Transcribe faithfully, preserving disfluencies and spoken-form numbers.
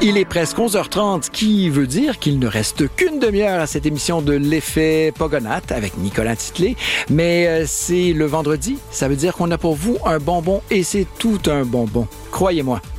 Il est presque onze heures trente, qui veut dire qu'il ne reste qu'une demi-heure à cette émission de l'effet Pogonath avec Nicolas Titley. Mais euh, c'est le vendredi, ça veut dire qu'on a pour vous un bonbon et c'est tout un bonbon. Croyez-moi.